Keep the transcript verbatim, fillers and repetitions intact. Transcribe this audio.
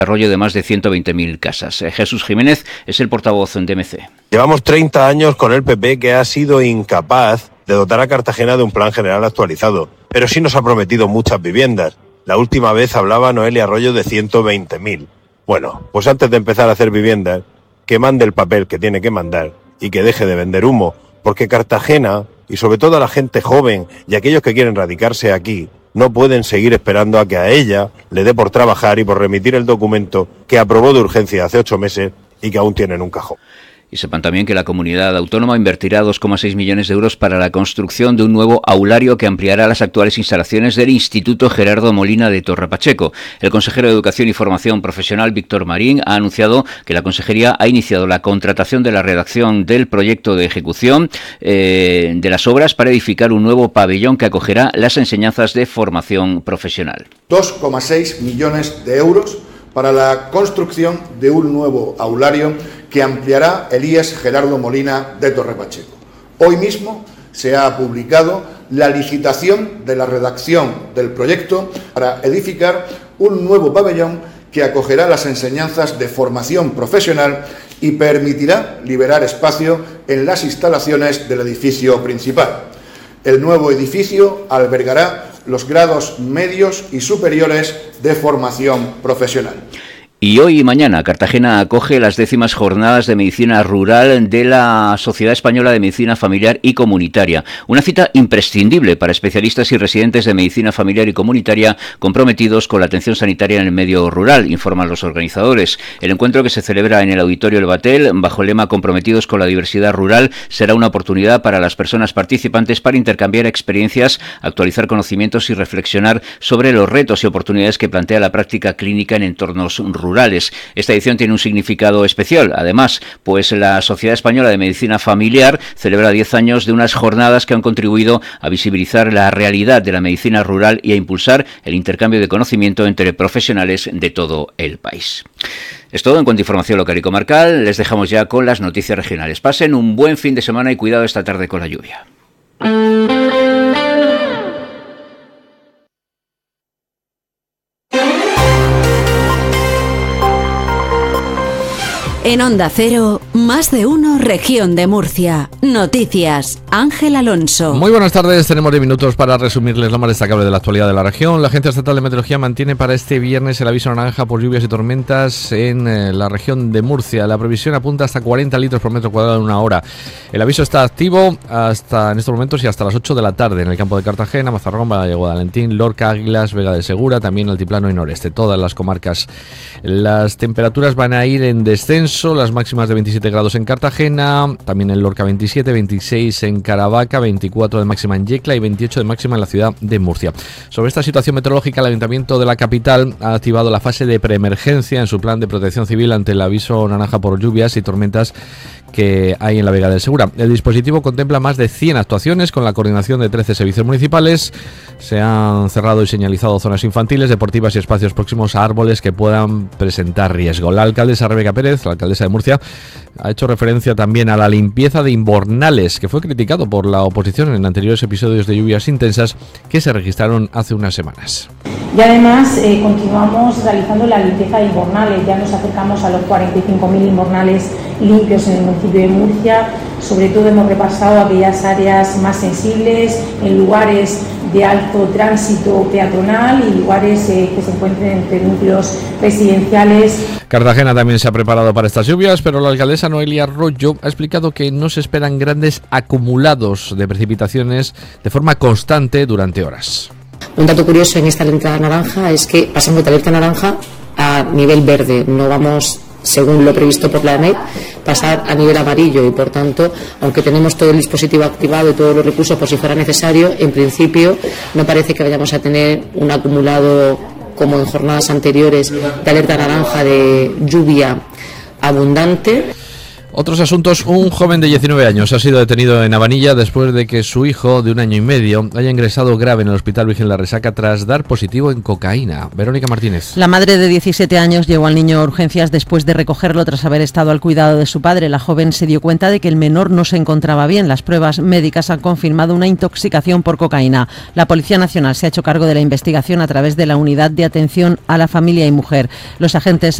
desarrollo de más de ciento veinte mil casas. Jesús Jiménez es el portavoz de M C. Llevamos treinta años con el P P, que ha sido incapaz de dotar a Cartagena de un plan general actualizado, pero sí nos ha prometido muchas viviendas. La última vez hablaba Noelia Arroyo de ciento veinte mil. Bueno, pues antes de empezar a hacer viviendas, que mande el papel que tiene que mandar y que deje de vender humo, porque Cartagena, y sobre todo a la gente joven y aquellos que quieren radicarse aquí, no pueden seguir esperando a que a ella le dé por trabajar y por remitir el documento que aprobó de urgencia hace ocho meses y que aún tiene en un cajón. Y sepan también que la comunidad autónoma invertirá dos coma seis millones de euros para la construcción de un nuevo aulario que ampliará las actuales instalaciones del Instituto Gerardo Molina de Torre Pacheco. El consejero de Educación y Formación Profesional, Víctor Marín, ha anunciado que la Consejería ha iniciado la contratación de la redacción del proyecto de ejecución eh, de las obras para edificar un nuevo pabellón que acogerá las enseñanzas de formación profesional. dos coma seis millones de euros para la construcción de un nuevo aulario que ampliará el I E S Gerardo Molina de Torre Pacheco. Hoy mismo se ha publicado la licitación de la redacción del proyecto para edificar un nuevo pabellón que acogerá las enseñanzas de formación profesional y permitirá liberar espacio en las instalaciones del edificio principal. El nuevo edificio albergará los grados medios y superiores de formación profesional. Y hoy y mañana Cartagena acoge las décimas jornadas de medicina rural de la Sociedad Española de Medicina Familiar y Comunitaria. Una cita imprescindible para especialistas y residentes de medicina familiar y comunitaria comprometidos con la atención sanitaria en el medio rural, informan los organizadores. El encuentro, que se celebra en el Auditorio El Batel, bajo el lema Comprometidos con la diversidad rural, será una oportunidad para las personas participantes para intercambiar experiencias, actualizar conocimientos y reflexionar sobre los retos y oportunidades que plantea la práctica clínica en entornos rurales. Rurales. Esta edición tiene un significado especial, además, pues la Sociedad Española de Medicina Familiar celebra diez años de unas jornadas que han contribuido a visibilizar la realidad de la medicina rural y a impulsar el intercambio de conocimiento entre profesionales de todo el país. Es todo en cuanto a información local y comarcal. Les dejamos ya con las noticias regionales. Pasen un buen fin de semana y cuidado esta tarde con la lluvia. En Onda Cero, más de uno, región de Murcia. Noticias, Ángel Alonso. Muy buenas tardes, tenemos diez minutos para resumirles lo más destacable de la actualidad de la región. La Agencia Estatal de Meteorología mantiene para este viernes el aviso naranja por lluvias y tormentas en eh, la región de Murcia. La previsión apunta hasta cuarenta litros por metro cuadrado en una hora. El aviso está activo hasta en estos momentos y hasta las ocho de la tarde en el campo de Cartagena, Mazarrón, Valentín, Lorca, Águilas, Vega de Segura, también Altiplano y Noreste, todas las comarcas. Las temperaturas van a ir en descenso. Las máximas de veintisiete grados en Cartagena, también en Lorca veintisiete, veintiséis en Caravaca, veinticuatro de máxima en Yecla y veintiocho de máxima en la ciudad de Murcia. Sobre esta situación meteorológica, el Ayuntamiento de la capital ha activado la fase de preemergencia en su plan de protección civil ante el aviso naranja por lluvias y tormentas que hay en la Vega del Segura. El dispositivo contempla más de cien actuaciones con la coordinación de trece servicios municipales. Se han cerrado y señalizado zonas infantiles, deportivas y espacios próximos a árboles que puedan presentar riesgo. La alcaldesa Rebeca Pérez, la alcaldesa de Murcia, ha hecho referencia también a la limpieza de invernales, que fue criticado por la oposición en anteriores episodios de lluvias intensas que se registraron hace unas semanas. Y además eh, continuamos realizando la limpieza de invernales. Ya nos acercamos a los cuarenta y cinco mil invernales limpios en el municipio de Murcia. Sobre todo hemos repasado aquellas áreas más sensibles, en lugares de alto tránsito peatonal y lugares eh, que se encuentren entre núcleos residenciales. Cartagena también se ha preparado para estas lluvias, pero la alcaldesa Noelia Arroyo ha explicado que no se esperan grandes acumulados de precipitaciones de forma constante durante horas. Un dato curioso en esta alerta naranja es que pasamos de alerta naranja a nivel verde. No vamos, según lo previsto por la ANET, pasar a nivel amarillo y, por tanto, aunque tenemos todo el dispositivo activado y todos los recursos por si fuera necesario, en principio no parece que vayamos a tener un acumulado como en jornadas anteriores de alerta naranja de lluvia abundante. Otros asuntos, un joven de diecinueve años ha sido detenido en Habanilla después de que su hijo de un año y medio haya ingresado grave en el Hospital Virgen La Resaca tras dar positivo en cocaína. Verónica Martínez. La madre de diecisiete años llevó al niño a urgencias después de recogerlo tras haber estado al cuidado de su padre. La joven se dio cuenta de que el menor no se encontraba bien. Las pruebas médicas han confirmado una intoxicación por cocaína. La Policía Nacional se ha hecho cargo de la investigación a través de la Unidad de Atención a la Familia y Mujer. Los agentes